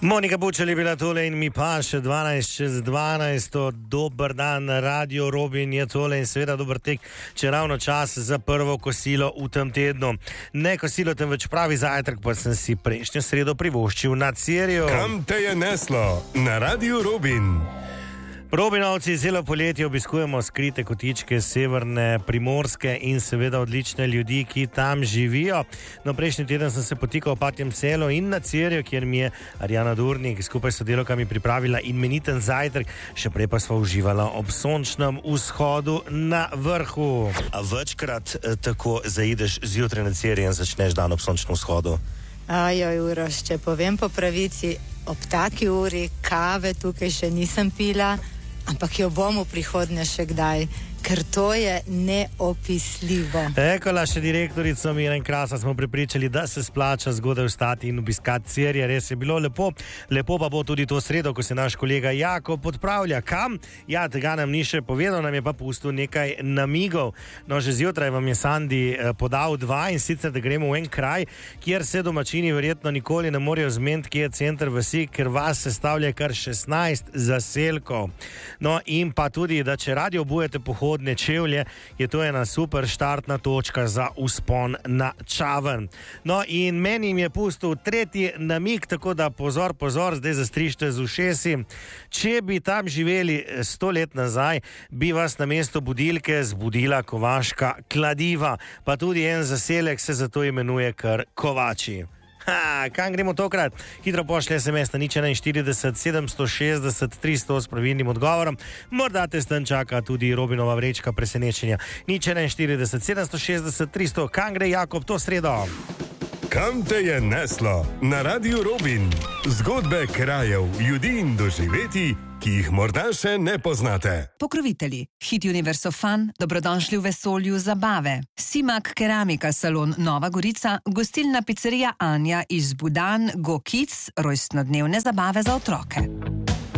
Monika Bučelj je bila tole in mi pa še 12:12. Dober dan, Radio Robin je tole in seveda dober tek, če ravno čas za prvo kosilo v tem tednu. Ne kosilo, temveč pravi zajtrk, pa sem si prejšnjo sredo privoščil na Cerju. Kam te je neslo? Na Radio Robin. Robinovci celo poletje obiskujemo skrite kotičke severne Primorske in seveda odlične ljudi, ki tam živijo. No, prejšnji teden sem se potikal v Patjem selu in na Cerju, kjer mi je Arjana Durnik skupaj s sodelavkami pripravila imeniten zajtrk, še prej pa sva uživala ob sončnem vzhodu na vrhu. A večkrat tako zaideš zjutraj na Cerju in začneš dan ob sončnem vzhodu? Ajoj, Uroš, če povem po pravici, ob taki uri kave tukaj še nisem pila, ampak jo bom v prihodnje še kdaj, ker to je neopisljivo. Ekola, še direktorico Miren Krasa smo prepričali, da se splača zgodaj vstati in obiskati Cerje. Res je bilo lepo. Lepo pa bo tudi to sredo, ko se naš kolega Jakob odpravlja. Kam? Ja, tega nam ni še povedal, nam je pa pustil nekaj namigov. No, že zjutraj vam je Sandi podal dva, in sicer, da gremo v en kraj, kjer se domačini verjetno nikoli ne morejo zmeniti, kje je center vasi, ker vas sestavlja kar 16 zaselkov. No, in pa tudi, da če radi obujete pohodne čevlje, je to ena super štartna točka za vzpon na Čavern. No, in meni jim je pustil tretji namig, tako da pozor, zdaj zastrižte z ušesi. Če bi tam živeli 100 let nazaj, bi vas na mesto budilke zbudila kovaška kladiva, pa tudi en zaselek se zato imenuje kar Kovači. Kam gremo tokrat? Hitro pošlje SMS na 041 760 300 s pravilnim odgovorom. Morda te stan čaka tudi Robinova vrečka presenečenja. 041 760 300. Kam gre Jakob to sredo? Kam te je neslo? Na Radio Robin. Zgodbe krajev, ljudi in doživeti, ki jih morda še ne poznate. Pokrovitelji: Hit Universo Fun, dobrodošli v vesolju zabave. Simak Keramika salon Nova Gorica, gostilna pizzerija Anja iz Budan, Go Kids, rojstnodnevne zabave za otroke.